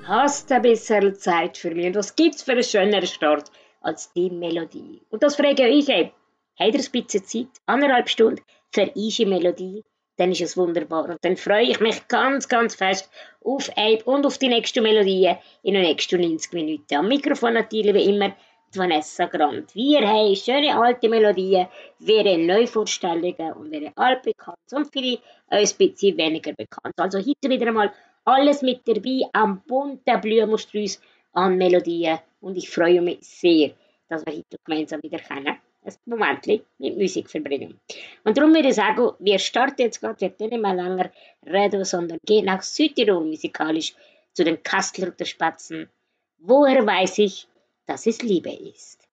Hast ein bisschen Zeit für mich? Und was gibt's für einen schöneren Start als die Melodie? Und das frage ich eben. Habt ihr ein bisschen Zeit? 1,5 Stunden für eine Melodie? Dann ist es wunderbar. Und dann freue ich mich ganz, ganz fest auf Abe und auf die nächste Melodie in den nächsten 90 Minuten. Am Mikrofon natürlich wie immer die Vanessa Grant. Wir haben schöne alte Melodien, wir Neuvorstellungen und wir altbekannt und viele uns ein bisschen weniger bekannt. Also heute wieder einmal alles mit dabei am bunten Blumenstrauß an Melodien und ich freue mich sehr, dass wir heute gemeinsam wieder ein Moment mit Musik verbringen. Und darum würde ich sagen, wir starten jetzt gerade, wir nicht mehr länger reden, sondern gehen nach Südtirol musikalisch zu den Kasseler Spatzen. Woher weiß ich, dass es Liebe ist?